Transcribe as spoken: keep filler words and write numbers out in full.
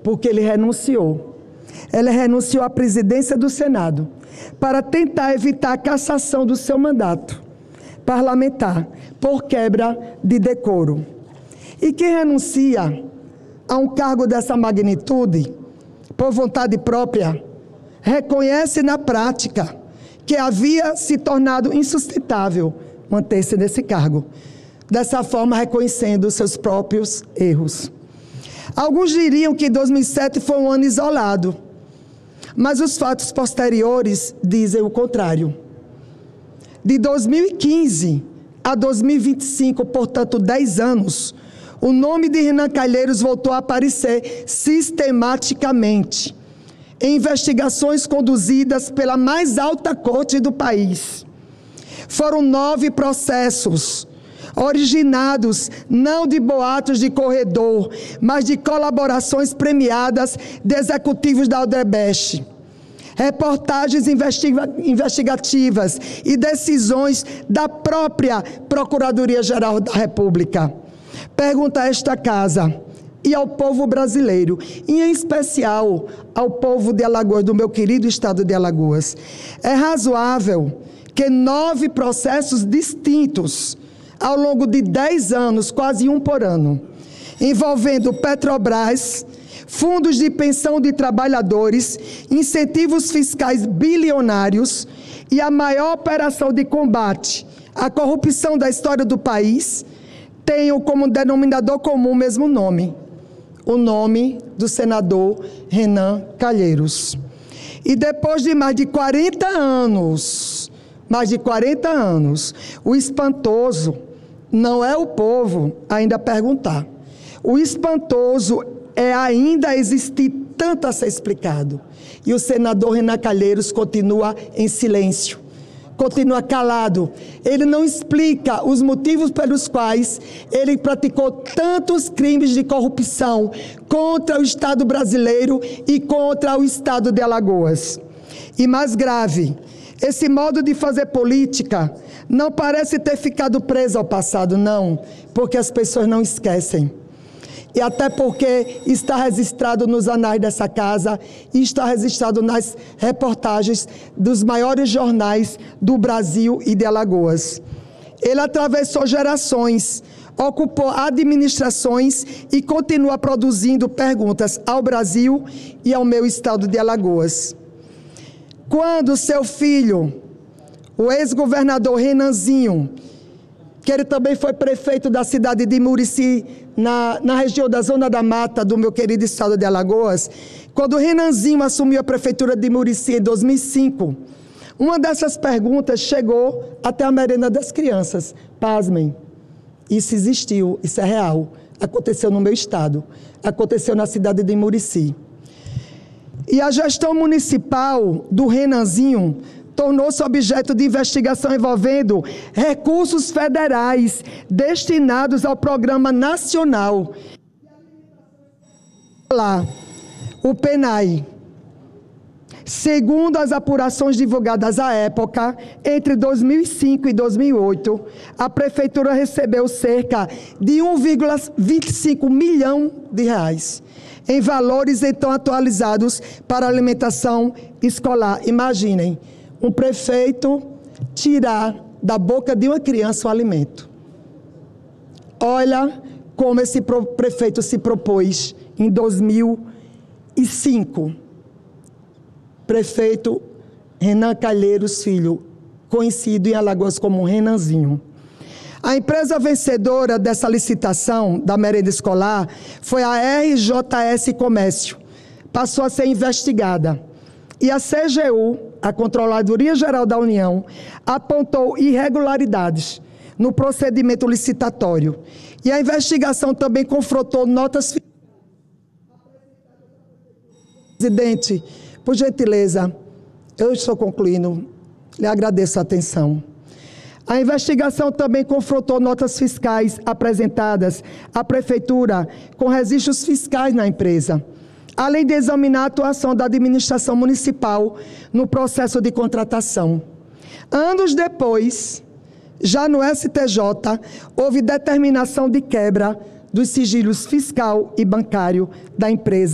porque ele renunciou. Ele renunciou à presidência do Senado para tentar evitar a cassação do seu mandato parlamentar por quebra de decoro. E quem renuncia a um cargo dessa magnitude, por vontade própria, reconhece na prática que havia se tornado insustentável manter-se nesse cargo, dessa forma reconhecendo seus próprios erros. Alguns diriam que dois mil e sete foi um ano isolado, mas os fatos posteriores dizem o contrário. De dois mil e quinze a dois mil e vinte e cinco, portanto dez anos, o nome de Renan Calheiros voltou a aparecer sistematicamente em investigações conduzidas pela mais alta corte do país. Foram nove processos originados não de boatos de corredor, mas de colaborações premiadas de executivos da Odebrecht. Reportagens investiga- investigativas e decisões da própria Procuradoria-Geral da República. Pergunta a esta casa e ao povo brasileiro, e em especial ao povo de Alagoas, do meu querido estado de Alagoas. É razoável que nove processos distintos, ao longo de dez anos, quase um por ano, envolvendo Petrobras, fundos de pensão de trabalhadores, incentivos fiscais bilionários e a maior operação de combate à corrupção da história do país, tenham como denominador comum o mesmo nome, o nome do senador Renan Calheiros. E depois de mais de quarenta anos, mais de quarenta anos, o espantoso não é o povo ainda perguntar. O espantoso é ainda existir tanto a ser explicado. E o senador Renan Calheiros continua em silêncio, continua calado. Ele não explica os motivos pelos quais ele praticou tantos crimes de corrupção contra o Estado brasileiro e contra o Estado de Alagoas. E mais grave, esse modo de fazer política não parece ter ficado preso ao passado, não, porque as pessoas não esquecem. E até porque está registrado nos anais dessa casa e está registrado nas reportagens dos maiores jornais do Brasil e de Alagoas. Ele atravessou gerações, ocupou administrações e continua produzindo perguntas ao Brasil e ao meu estado de Alagoas. Quando seu filho, o ex-governador Renanzinho, que ele também foi prefeito da cidade de Murici, na, na região da Zona da Mata do meu querido estado de Alagoas, quando o Renanzinho assumiu a prefeitura de Murici em dois mil e cinco, uma dessas perguntas chegou até a merenda das crianças. Pasmem, isso existiu, isso é real, aconteceu no meu estado, aconteceu na cidade de Murici. E a gestão municipal do Renanzinho tornou-se objeto de investigação envolvendo recursos federais destinados ao Programa Nacional. Lá, o PENAI. Segundo as apurações divulgadas à época, entre dois mil e cinco e dois mil e oito, a Prefeitura recebeu cerca de um vírgula vinte e cinco milhão de reais, em valores então atualizados para alimentação escolar. Imaginem, um prefeito tirar da boca de uma criança o alimento. Olha como esse prefeito se propôs em dois mil e cinco. Prefeito Renan Calheiros Filho, conhecido em Alagoas como Renanzinho. A empresa vencedora dessa licitação da merenda escolar foi a R J S Comércio. Passou a ser investigada. E a C G U, a Controladoria Geral da União, apontou irregularidades no procedimento licitatório. E a investigação também confrontou notas... Presidente, por gentileza, eu estou concluindo, lhe agradeço a atenção. A investigação também confrontou notas fiscais apresentadas à Prefeitura com registros fiscais na empresa, além de examinar a atuação da administração municipal no processo de contratação. Anos depois, já no S T J, houve determinação de quebra dos sigilos fiscal e bancário da empresa.